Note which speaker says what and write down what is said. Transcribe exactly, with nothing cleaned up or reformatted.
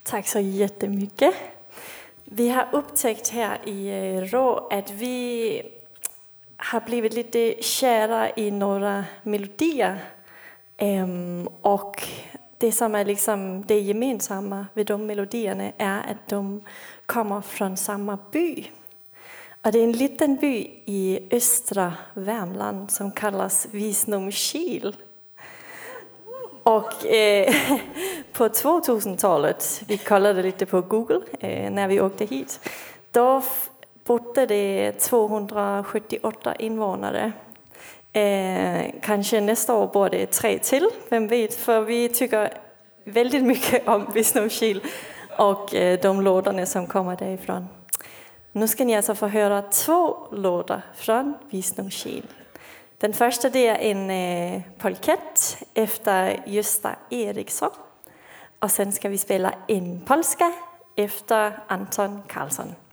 Speaker 1: Tack så jättemycket. Vi har upptäckt här i Rå att vi har blivit lite kära i några melodier. Um, och det som är liksom det gemensamma vid de melodierna är att de kommer från samma by. Och det är en liten by i östra Värmland som kallas Visnomkil. Och eh, på tvåtusentalet, vi kollade lite på Google eh, när vi åkte hit, då bodde det tvåhundrasjuttioåtta invånare. Eh, kanske nästa år bor det tre till, vem vet, för vi tycker väldigt mycket om Visnomkil och eh, de lådorna som kommer därifrån. Nu ska ni alltså få höra två lådor från Visnomkil. Den första det är en eh, polkett efter Gösta Eriksson. Och sen ska vi spela en polska efter Anton Karlsson.